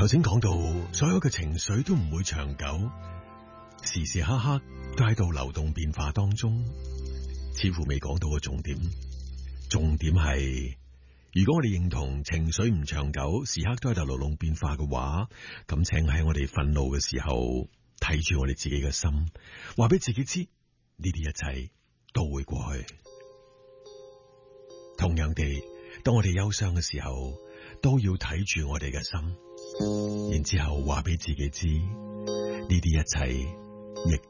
頭先講到，所有嘅情緒都唔會長久，時時刻刻都喺度流動變化當中，似乎未講到個重點。重點係，如果我哋認同情緒唔長久，時刻都喺度流動變化嘅話，咁請喺我哋憤怒嘅時候，睇住我哋自己嘅心，話俾自己知，呢啲一切都會過去。同樣地，當我哋憂傷嘅時候，都要睇住我哋嘅心，然之後話俾自己知，呢啲一切亦